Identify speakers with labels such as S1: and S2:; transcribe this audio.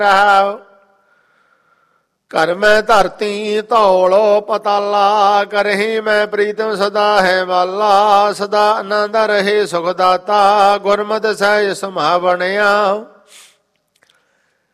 S1: ਘਰ ਮੈਂ ਧਰਤੀ ਧੌਲੋ ਪਤਾਲਾ, ਕਰਹੀ ਮੈਂ ਪ੍ਰੀਤਮ ਸਦਾ ਹੈ ਵਾਲਾ। ਸਦਾ ਆਨੰਦ ਰਹੇ ਸੁਖ ਦਾਤਾ, ਗੁਰਮਤਿ ਸਹਿਜ ਸਮਾ ਬਣਿਆ।